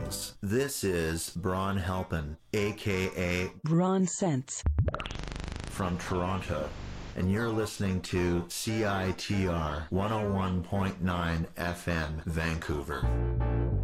Greetings. This is Braun Halpin, aka Braun Sense, from Toronto, and you're listening to CITR 101.9 FM Vancouver.